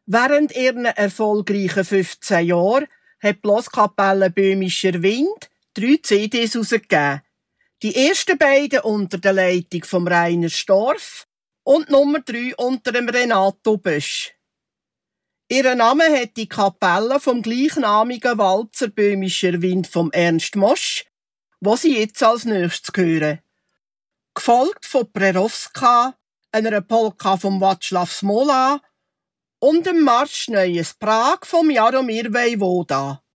Während ihren erfolgreichen 15 Jahren hat Blaskapelle Böhmischer Wind 3 CDs herausgegeben. Die ersten beiden unter der Leitung von Rainer Storff und Nummer 3 unter dem Renato Bösch. Ihren Namen hat die Kapelle vom gleichnamigen Walzer Böhmischer Wind vom Ernst Mosch, wo sie jetzt als nächstes hören. Gefolgt von Prerowska, einer Polka vom Václav Smola und dem Marsch Neues Prag vom Jaromír Vejvoda.